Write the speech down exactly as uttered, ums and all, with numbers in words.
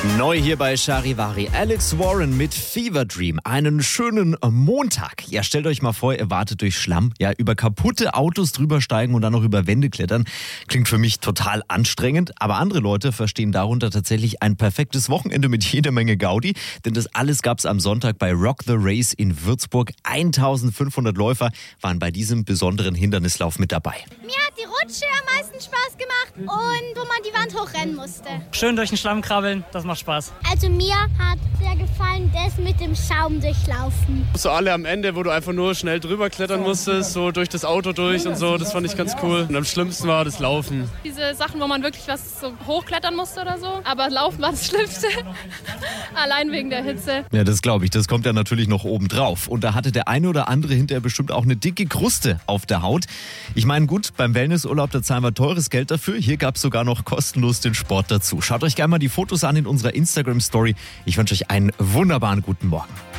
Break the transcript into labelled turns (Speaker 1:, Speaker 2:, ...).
Speaker 1: Neu hier bei Charivari, Alex Warren mit Fever Dream. Einen schönen Montag. Ja, stellt euch mal vor, ihr wartet durch Schlamm, ja, über kaputte Autos drüber steigen und dann noch über Wände klettern. Klingt für mich total anstrengend, aber andere Leute verstehen darunter tatsächlich ein perfektes Wochenende mit jeder Menge Gaudi. Denn das alles gab's am Sonntag bei Rock the Race in Würzburg. eintausendfünfhundert Läufer waren bei diesem besonderen Hindernislauf mit dabei.
Speaker 2: Mir hat die Rutsche am meisten Spaß gemacht und wo man die Wand hochrennen musste.
Speaker 3: Schön durch den Schlamm krabbeln, das macht Spaß.
Speaker 2: Also mir hat sehr gefallen, das mit dem Schaum durchlaufen.
Speaker 4: So alle am Ende, wo du einfach nur schnell drüber klettern musstest, so durch das Auto durch und so, das fand ich ganz cool. Und am schlimmsten war das Laufen.
Speaker 5: Diese Sachen, wo man wirklich was so hochklettern musste oder so, aber Laufen war das Schlimmste. Allein wegen der Hitze.
Speaker 1: Ja, das glaube ich, das kommt ja natürlich noch oben drauf. Und da hatte der eine oder andere hinterher bestimmt auch eine dicke Kruste auf der Haut. Ich meine, gut, beim Wellnessurlaub, da zahlen wir teures Geld dafür. Hier gab es sogar noch kostenlos den Sport dazu. Schaut euch gerne mal die Fotos an in unserer Instagram-Story. Ich wünsche euch einen wunderbaren guten Morgen.